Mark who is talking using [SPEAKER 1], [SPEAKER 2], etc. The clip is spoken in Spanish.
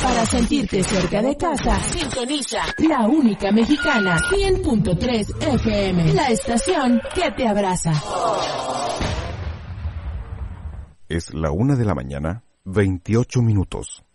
[SPEAKER 1] Para sentirte cerca de casa, sintoniza la única mexicana, 100.3 FM, la estación que te abraza.
[SPEAKER 2] Es la 1:28 a.m.